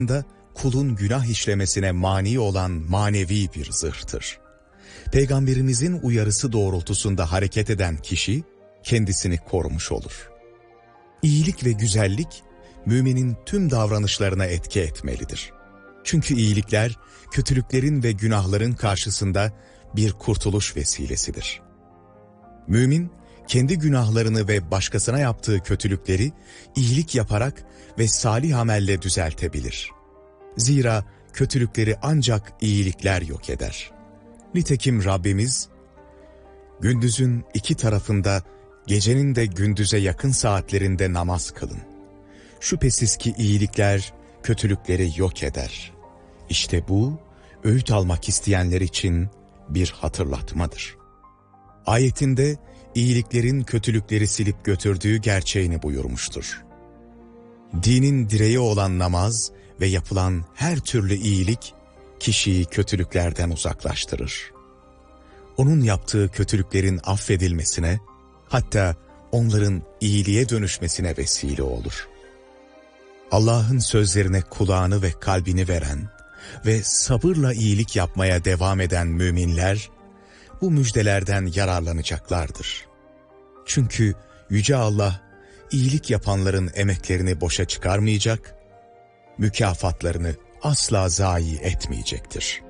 da kulun günah işlemesine mani olan manevi bir zırhtır. Peygamberimizin uyarısı doğrultusunda hareket eden kişi kendisini korumuş olur. İyilik ve güzellik müminin tüm davranışlarına etki etmelidir. Çünkü iyilikler kötülüklerin ve günahların karşısında bir kurtuluş vesilesidir. Mümin kendi günahlarını ve başkasına yaptığı kötülükleri iyilik yaparak ve salih amelle düzeltebilir. Zira kötülükleri ancak iyilikler yok eder. Nitekim Rabbimiz, gündüzün iki tarafında, gecenin de gündüze yakın saatlerinde namaz kılın. Şüphesiz ki iyilikler kötülükleri yok eder. İşte bu, öğüt almak isteyenler için bir hatırlatmadır. Ayetinde iyiliklerin kötülükleri silip götürdüğü gerçeğini buyurmuştur. Dinin direği olan namaz ve yapılan her türlü iyilik, kişiyi kötülüklerden uzaklaştırır. Onun yaptığı kötülüklerin affedilmesine, hatta onların iyiliğe dönüşmesine vesile olur. Allah'ın sözlerine kulağını ve kalbini veren ve sabırla iyilik yapmaya devam eden müminler, bu müjdelerden yararlanacaklardır. Çünkü Yüce Allah, iyilik yapanların emeklerini boşa çıkarmayacak, mükafatlarını asla zayi etmeyecektir.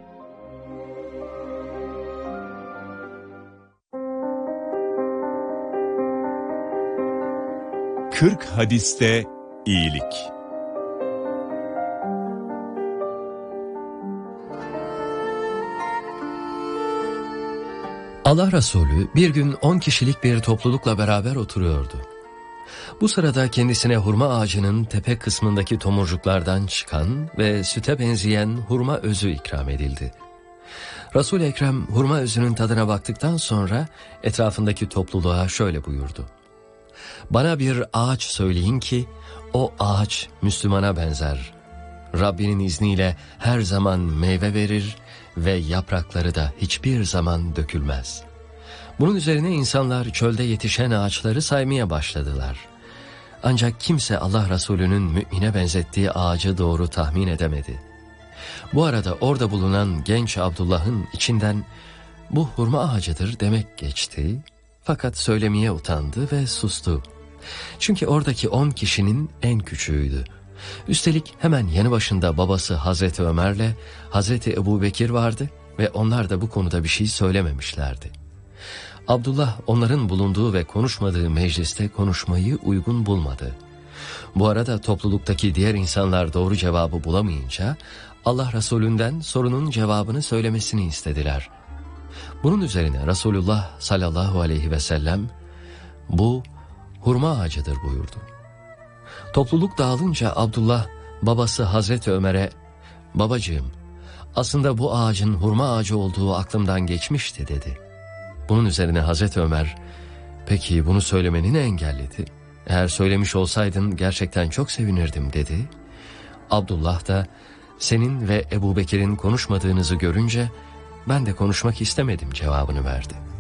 Kırk hadiste iyilik. Allah Resulü bir gün 10 kişilik bir toplulukla beraber oturuyordu. Bu sırada kendisine hurma ağacının tepe kısmındaki tomurcuklardan çıkan ve süte benzeyen hurma özü ikram edildi. Resul-i Ekrem hurma özünün tadına baktıktan sonra etrafındaki topluluğa şöyle buyurdu: "Bana bir ağaç söyleyin ki o ağaç Müslümana benzer. Rabbinin izniyle her zaman meyve verir ve yaprakları da hiçbir zaman dökülmez." Bunun üzerine insanlar çölde yetişen ağaçları saymaya başladılar. Ancak kimse Allah Resulü'nün mümine benzettiği ağacı doğru tahmin edemedi. Bu arada orada bulunan genç Abdullah'ın içinden "Bu hurma ağacıdır" demek geçti. Fakat söylemeye utandı ve sustu. Çünkü oradaki 10 kişinin en küçüğüydü. Üstelik hemen yanı başında babası Hazreti Ömer'le Hazreti Ebubekir vardı ve onlar da bu konuda bir şey söylememişlerdi. Abdullah onların bulunduğu ve konuşmadığı mecliste konuşmayı uygun bulmadı. Bu arada topluluktaki diğer insanlar doğru cevabı bulamayınca Allah Resulü'nden sorunun cevabını söylemesini istediler. Bunun üzerine Resulullah sallallahu aleyhi ve sellem "Bu hurma ağacıdır" buyurdu. Topluluk dağılınca Abdullah babası Hazreti Ömer'e "Babacığım, aslında bu ağacın hurma ağacı olduğu aklımdan geçmişti" dedi. Bunun üzerine Hazreti Ömer "Peki bunu söylemeni ne engelledi? Eğer söylemiş olsaydın gerçekten çok sevinirdim" dedi. Abdullah da "Senin ve Ebubekir'in konuşmadığınızı görünce ben de konuşmak istemedim" cevabını verdi.